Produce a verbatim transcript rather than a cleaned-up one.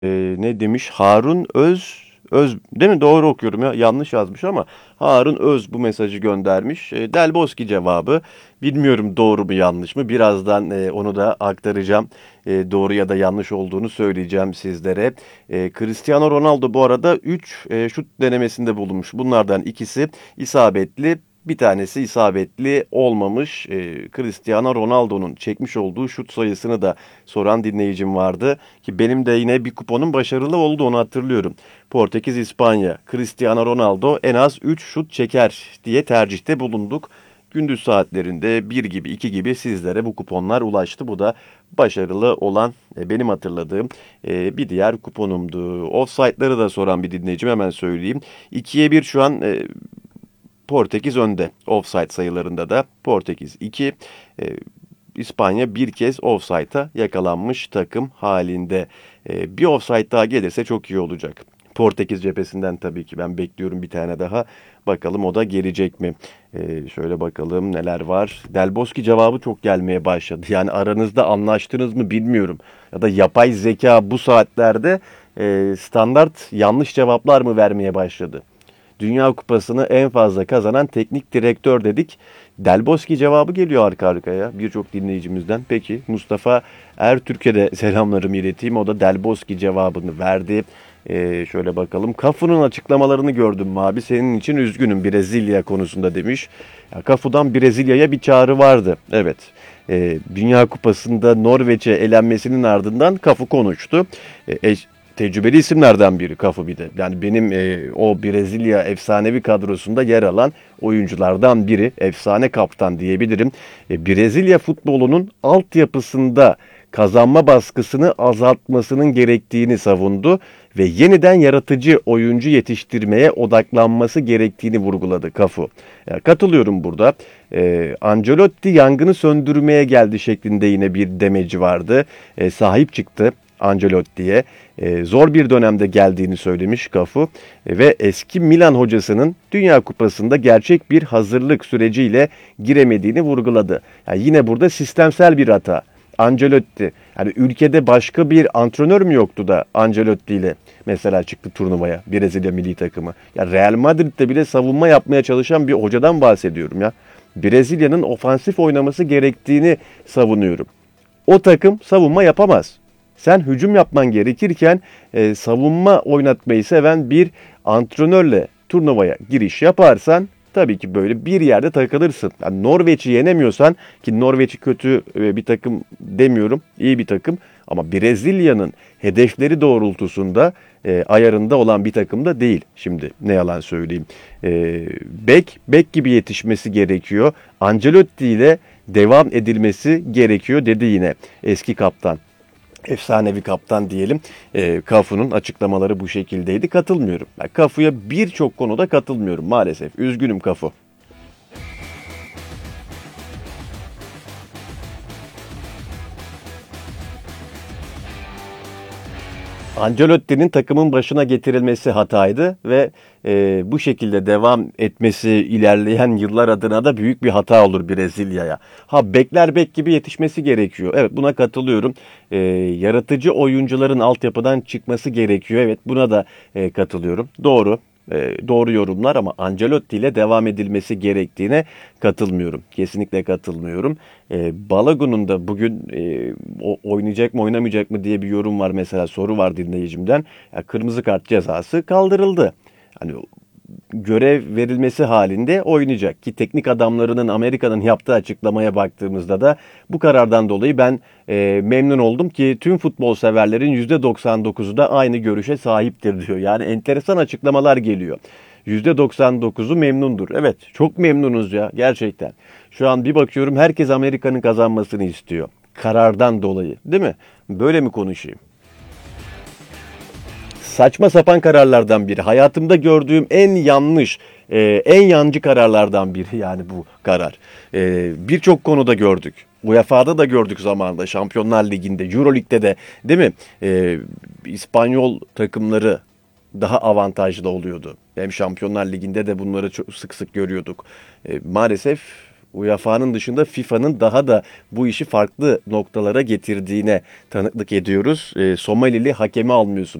Ee, ne demiş? Harun Öz Öz değil mi? Doğru okuyorum ya. Yanlış yazmış ama Harun Öz bu mesajı göndermiş. Ee, Del Bosque cevabı. Bilmiyorum doğru mu yanlış mı. Birazdan e, onu da aktaracağım. E, doğru ya da yanlış olduğunu söyleyeceğim sizlere. E, Cristiano Ronaldo bu arada üç şut denemesinde bulunmuş. Bunlardan ikisi isabetli. Bir tanesi isabetli olmamış. E, Cristiano Ronaldo'nun çekmiş olduğu şut sayısını da soran dinleyicim vardı. Ki benim de yine bir kuponun başarılı oldu, onu hatırlıyorum. Portekiz, İspanya, Cristiano Ronaldo en az üç şut çeker diye tercihte bulunduk. Gündüz saatlerinde bir gibi iki gibi sizlere bu kuponlar ulaştı. Bu da başarılı olan e, benim hatırladığım e, bir diğer kuponumdu. Offside'ları da soran bir dinleyicim, hemen söyleyeyim. ikiye bir şu an e, Portekiz önde. Offside sayılarında da Portekiz iki. E, İspanya bir kez offside'a yakalanmış takım halinde. E, bir offside daha gelirse çok iyi olacak. Portekiz cephesinden tabii ki ben bekliyorum bir tane daha. Bakalım o da gelecek mi? E, şöyle bakalım neler var. Del Bosque cevabı çok gelmeye başladı. Yani aranızda anlaştınız mı bilmiyorum. Ya da yapay zeka bu saatlerde e, standart yanlış cevaplar mı vermeye başladı? Dünya Kupası'nı en fazla kazanan teknik direktör dedik. Del Bosque cevabı geliyor arka arkaya birçok dinleyicimizden. Peki Mustafa Ertürk'e de selamlarımı ileteyim. O da Del Bosque cevabını verdi. Ee, şöyle bakalım. Cafu'nun açıklamalarını gördüm mü abi? Senin için üzgünüm Brezilya konusunda demiş. Ya, Cafu'dan Brezilya'ya bir çağrı vardı. Evet. Ee, Dünya Kupası'nda Norveç'e elenmesinin ardından Cafu konuştu. Ee, tecrübeli isimlerden biri Cafu bir de. Yani benim e, o Brezilya efsanevi kadrosunda yer alan oyunculardan biri. Efsane kaptan diyebilirim. E, Brezilya futbolunun altyapısında kazanma baskısını azaltmasının gerektiğini savundu ve yeniden yaratıcı oyuncu yetiştirmeye odaklanması gerektiğini vurguladı Cafu. Yani katılıyorum burada. E, Ancelotti yangını söndürmeye geldi şeklinde yine bir demeci vardı. E, sahip çıktı Ancelotti'ye. E, zor bir dönemde geldiğini söylemiş Cafu e, ve eski Milan hocasının Dünya Kupası'nda gerçek bir hazırlık süreciyle giremediğini vurguladı. Yani yine burada sistemsel bir hata. Ancelotti, yani ülkede başka bir antrenör mü yoktu da Ancelotti ile mesela çıktı turnuvaya Brezilya milli takımı? Ya Real Madrid'de bile savunma yapmaya çalışan bir hocadan bahsediyorum ya. Brezilya'nın ofansif oynaması gerektiğini savunuyorum. O takım savunma yapamaz. Sen hücum yapman gerekirken e, savunma oynatmayı seven bir antrenörle turnuvaya giriş yaparsan tabii ki böyle bir yerde takılırsın. Yani Norveç'i yenemiyorsan, ki Norveç'i kötü e, bir takım demiyorum, iyi bir takım, ama Brezilya'nın hedefleri doğrultusunda e, ayarında olan bir takım da değil. Şimdi ne yalan söyleyeyim. E, bek, bek gibi yetişmesi gerekiyor. Ancelotti ile devam edilmesi gerekiyor dedi yine eski kaptan. Efsanevi kaptan diyelim. E, Cafu'nun açıklamaları bu şekildeydi. Katılmıyorum. Ben Cafu'ya birçok konuda katılmıyorum maalesef. Üzgünüm Cafu. Ancelotti'nin takımın başına getirilmesi hataydı ve e, bu şekilde devam etmesi ilerleyen yıllar adına da büyük bir hata olur Brezilya'ya. Ha, bekler bek gibi yetişmesi gerekiyor. Evet, buna katılıyorum. E, yaratıcı oyuncuların altyapıdan çıkması gerekiyor. Evet, buna da e, katılıyorum. Doğru. E, doğru yorumlar, ama Ancelotti ile devam edilmesi gerektiğine katılmıyorum. Kesinlikle katılmıyorum. E, Balogun'un da bugün e, o, oynayacak mı oynamayacak mı diye bir yorum var, mesela soru var dinleyicimden. Ya, kırmızı kart cezası kaldırıldı. Hani görev verilmesi halinde oynayacak, ki teknik adamlarının Amerika'nın yaptığı açıklamaya baktığımızda da bu karardan dolayı ben e, memnun oldum, ki tüm futbol severlerin yüzde doksan dokuzu da aynı görüşe sahiptir diyor. Yani enteresan açıklamalar geliyor. yüzde doksan dokuzu memnundur. Evet, çok memnunuz ya gerçekten. Şu an bir bakıyorum herkes Amerika'nın kazanmasını istiyor. Karardan dolayı, değil mi? Böyle mi konuşayım? Saçma sapan kararlardan biri. Hayatımda gördüğüm en yanlış, e, en yancı kararlardan biri yani bu karar. E, Birçok konuda gördük. U E F A'da da gördük zamanında. Şampiyonlar Ligi'nde, Euroleague'de de, değil mi? E, İspanyol takımları daha avantajlı oluyordu. Hem Şampiyonlar Ligi'nde de bunları çok sık sık görüyorduk. E, maalesef U E F A'nın dışında FIFA'nın daha da bu işi farklı noktalara getirdiğine tanıklık ediyoruz. E, Somalili hakemi almıyorsun